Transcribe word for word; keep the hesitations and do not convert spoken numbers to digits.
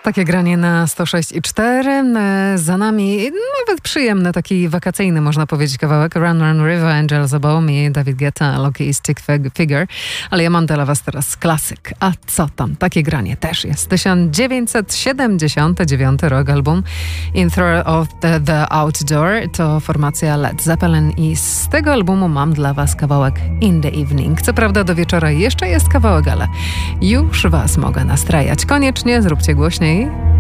Takie granie na sto sześć i cztery. Za nami nawet przyjemny, taki wakacyjny, można powiedzieć, kawałek. Run, Run River, Angels Above Me, David Guetta, Loki, Stick Figure. Ale ja mam dla was teraz klasyk. A co tam? Takie granie też jest. tysiąc dziewięćset siedemdziesiąty dziewiąty rok, album In Through of the, the Outdoor. To formacja Led Zeppelin i z tego albumu mam dla was kawałek In the Evening. Co prawda do wieczora jeszcze jest kawałek, ale już was mogę nastrajać. Koniecznie zróbcie głośniej.